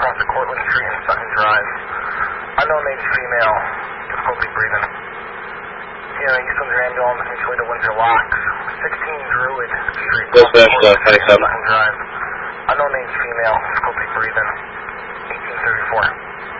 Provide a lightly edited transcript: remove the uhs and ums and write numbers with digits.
across the Cortland Street and Sutton Drive. Unknown named female, difficulty breathing. East Windsor ambulance, mutually to Windsor Locks. 16 Druid Street, Sutton Drive. Unknown named female, difficulty breathing. 1834.